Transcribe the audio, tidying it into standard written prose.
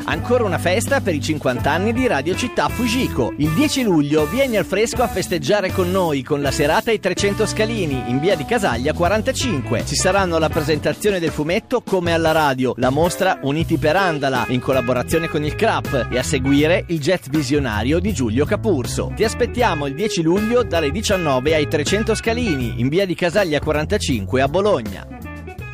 Ancora una festa per i 50 anni di Radio Città Fujiko. Il 10 luglio vieni al fresco a festeggiare con noi con la serata ai 300 Scalini in via di Casaglia 45. Ci saranno la presentazione del fumetto Come alla radio, la mostra Uniti per Andala in collaborazione con il CRAP e a seguire il jet visionario di Giulio Capurso. Ti aspettiamo il 10 luglio dalle 19 ai 300 Scalini in via di Casaglia 45 a Bologna.